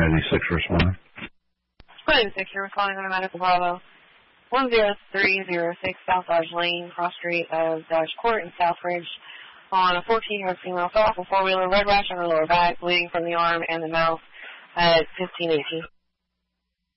986 responding. 986, you're responding on a medical Bravo. 10306 South Dodge Lane, cross street of Dodge Court in Southridge. On a 14-year-old female fell off a four-wheeler, red rash on her lower back, bleeding from the arm and the mouth at 1518.